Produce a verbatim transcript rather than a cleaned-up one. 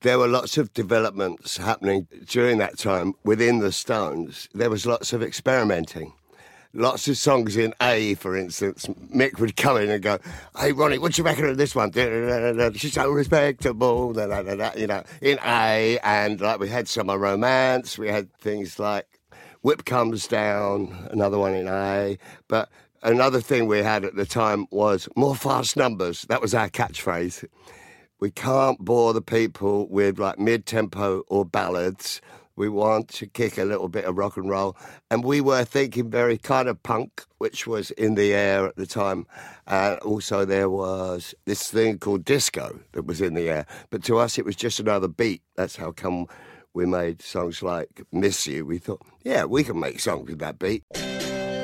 there were lots of developments happening during that time within the Stones. There was lots of experimenting. Lots of songs in A, for instance, Mick would come in and go, "Hey, Ronnie, what do you reckon of this one? She's so respectable," you know, in A. And like we had Summer Romance, we had things like Whip Comes Down, another one in A. But another thing we had at the time was more fast numbers. That was our catchphrase. We can't bore the people with like mid-tempo or ballads. We want to kick a little bit of rock and roll. And we were thinking very kind of punk, which was in the air at the time. And also there was this thing called disco that was in the air. But to us, it was just another beat. That's how come we made songs like Miss You. We thought, yeah, we can make songs with that beat.